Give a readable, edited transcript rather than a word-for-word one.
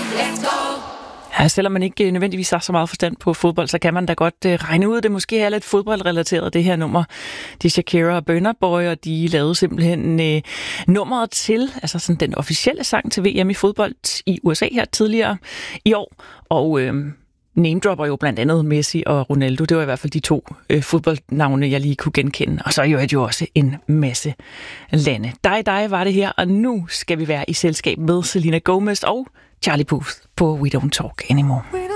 Ja, selvom man ikke nødvendigvis har så meget forstand på fodbold, så kan man da godt regne ud, det måske er lidt fodboldrelateret, det her nummer. Det er Shakira og Burna Boy, og de lavede simpelthen nummeret til, altså sådan den officielle sang til VM i fodbold i USA her tidligere i år. Og name-dropper jo blandt andet Messi og Ronaldo. Det var i hvert fald de to fodboldnavne, jeg lige kunne genkende. Og så er jo også en masse lande. Dig var det her, og nu skal vi være i selskab med Selena Gomez og Charlie Puth på We Don't Talk Anymore.